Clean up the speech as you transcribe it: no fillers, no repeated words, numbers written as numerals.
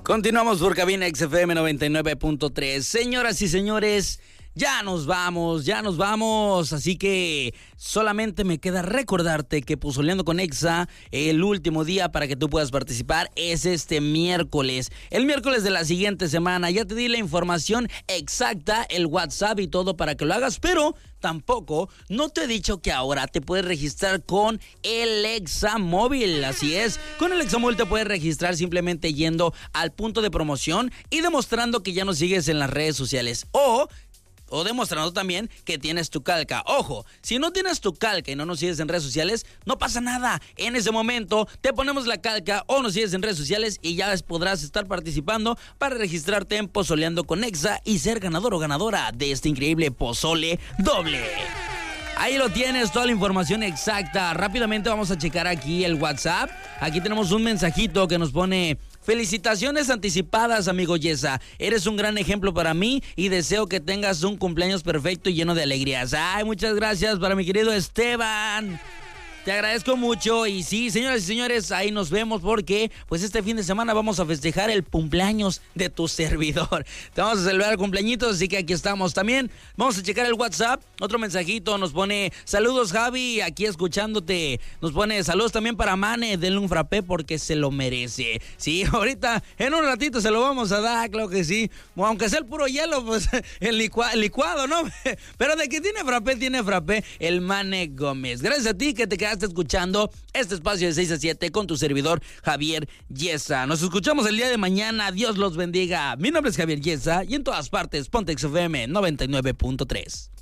Continuamos por Cabina XFM 99.3. Señoras y señores, ya nos vamos, así que solamente me queda recordarte que Pozoleando con Exa, el último día para que tú puedas participar es este miércoles, el miércoles de la siguiente semana. Ya te di la información exacta, el WhatsApp y todo para que lo hagas, pero tampoco no te he dicho que ahora te puedes registrar con el Exa Móvil. Así es, con el Exa Móvil te puedes registrar simplemente yendo al punto de promoción y demostrando que ya nos sigues en las redes sociales o demostrando también que tienes tu calca. Ojo, si no tienes tu calca y no nos sigues en redes sociales, no pasa nada. En ese momento te ponemos la calca o nos sigues en redes sociales y ya podrás estar participando para registrarte en Pozoleando con Exa y ser ganador o ganadora de este increíble pozole doble. Ahí lo tienes, toda la información exacta. Rápidamente vamos a checar aquí el WhatsApp. Aquí tenemos un mensajito que nos pone: felicitaciones anticipadas, amigo Yesa. Eres un gran ejemplo para mí y deseo que tengas un cumpleaños perfecto y lleno de alegrías. Ay, muchas gracias para mi querido Esteban. Te agradezco mucho y sí, señoras y señores, ahí nos vemos porque pues este fin de semana vamos a festejar el cumpleaños de tu servidor. Te vamos a celebrar el cumpleañitos, así que aquí estamos. También vamos a checar el WhatsApp, otro mensajito nos pone: saludos Javi, aquí escuchándote. Nos pone saludos también para Mane, denle un frappé porque se lo merece. Sí, ahorita en un ratito se lo vamos a dar, claro que sí. Aunque sea el puro hielo, pues el licuado, ¿no? Pero de que tiene frappé el Mane Gómez. Gracias a ti que te quedaste escuchando este espacio de 6 a 7 con tu servidor Javier Yesa. Nos escuchamos el día de mañana. Dios los bendiga. Mi nombre es Javier Yesa y en todas partes Ponte XFM 99.3.